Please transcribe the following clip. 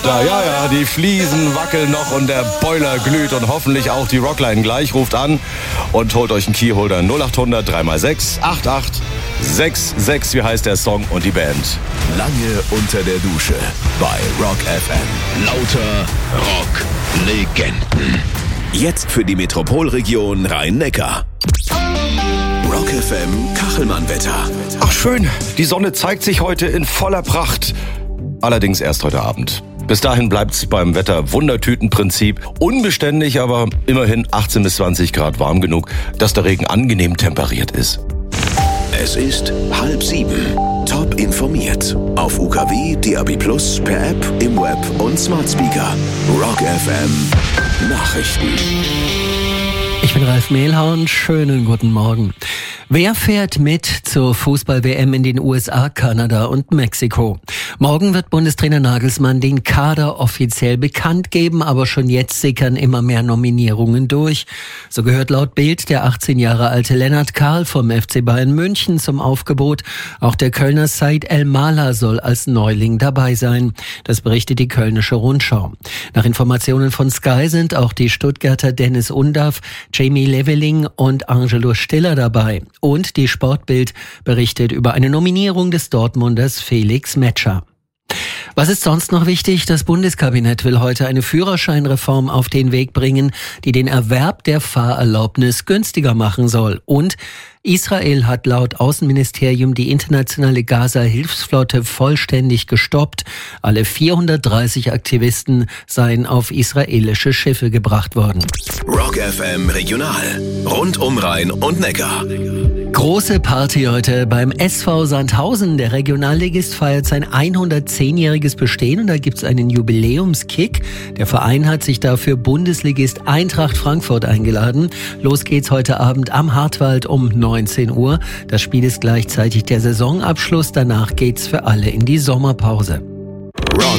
Ja, die Fliesen wackeln noch und der Boiler glüht und hoffentlich auch die Rockline gleich. Ruft an und holt euch einen Keyholder 0800 3x6 8866. Wie heißt der Song und die Band? Lange unter der Dusche bei Rock FM. Lauter Rock-Legenden. Jetzt für die Metropolregion Rhein-Neckar. Rock FM Kachelmann-Wetter. Ach schön, die Sonne zeigt sich heute in voller Pracht. Allerdings erst heute Abend. Bis dahin bleibt's beim Wetter-Wundertüten-Prinzip. Unbeständig, aber immerhin 18 bis 20 Grad warm genug, dass der Regen angenehm temperiert ist. Es ist 6:30. Top informiert. Auf UKW, DAB+, per App, im Web und Smart Speaker. Rock FM Nachrichten. Ich bin Ralf Mehlhorn, schönen guten Morgen. Wer fährt mit zur Fußball-WM in den USA, Kanada und Mexiko? Morgen wird Bundestrainer Nagelsmann den Kader offiziell bekannt geben, aber schon jetzt sickern immer mehr Nominierungen durch. So gehört laut Bild der 18 Jahre alte Lennart Kahl vom FC Bayern München zum Aufgebot. Auch der Kölner Said El-Mala soll als Neuling dabei sein. Das berichtet die Kölnische Rundschau. Nach Informationen von Sky sind auch die Stuttgarter Dennis Undaff, Jamie Leveling und Angelo Stiller dabei. Und die Sportbild berichtet über eine Nominierung des Dortmunders Felix Metscher. Was ist sonst noch wichtig? Das Bundeskabinett will heute eine Führerscheinreform auf den Weg bringen, die den Erwerb der Fahrerlaubnis günstiger machen soll. Und Israel hat laut Außenministerium die internationale Gaza-Hilfsflotte vollständig gestoppt. Alle 430 Aktivisten seien auf israelische Schiffe gebracht worden. Rock FM Regional. Rund um Rhein und Neckar. Große Party heute beim SV Sandhausen. Der Regionalligist feiert sein 110-jähriges Bestehen und da gibt's einen Jubiläumskick. Der Verein hat sich dafür Bundesligist Eintracht Frankfurt eingeladen. Los geht's heute Abend am Hartwald um 19 Uhr. Das Spiel ist gleichzeitig der Saisonabschluss. Danach geht's für alle in die Sommerpause. Rock